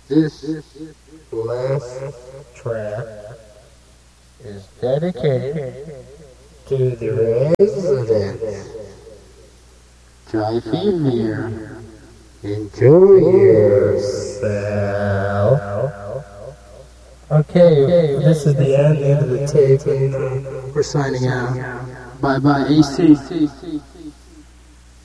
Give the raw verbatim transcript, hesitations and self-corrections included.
This last track is dedicated to the residents. Try Fear. Enjoy yourself. Okay, this is the ending of the tape, and we're signing out. Bye bye, A C.